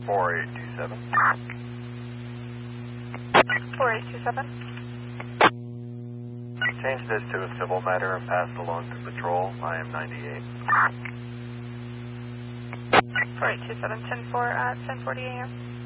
4827. 4827. Change this to a civil matter and pass it along to patrol. I am 98. 4827, 10-4 at 10:40 a.m.